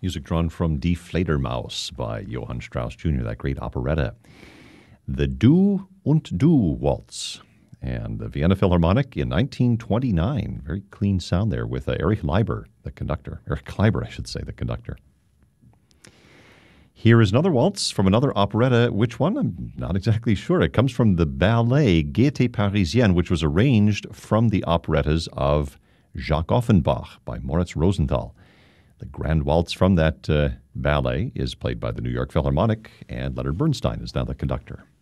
Music drawn from Die Fledermaus by Johann Strauss Jr., that great operetta. The Du und Du Waltz, and the Vienna Philharmonic in 1929. Very clean sound there with Erich Leiber, the conductor. Erich Kleiber, I should say, the conductor. Here is another waltz from another operetta. Which one? I'm not exactly sure. It comes from the ballet Gaieté Parisienne, which was arranged from the operettas of Jacques Offenbach by Moritz Rosenthal. The grand waltz from that ballet is played by the New York Philharmonic, and Leonard Bernstein is now the conductor.